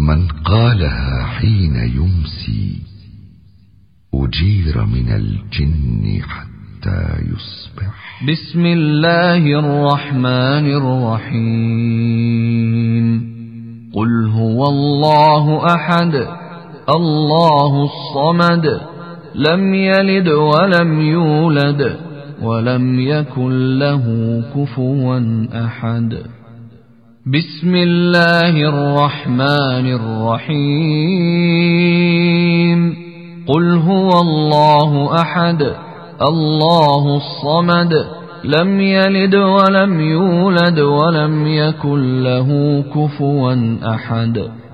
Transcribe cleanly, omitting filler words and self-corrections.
من قالها حين يمسي أجير من الجن حتى يصبح. بسم الله الرحمن الرحيم. قل هو الله أحد الله الصمد لم يلد ولم يولد ولم يكن له كفوا أحد. بسم الله الرحمن الرحيم. قل هو الله أحد الله الصمد لم يلد ولم يولد ولم يكن له كفوا أحد.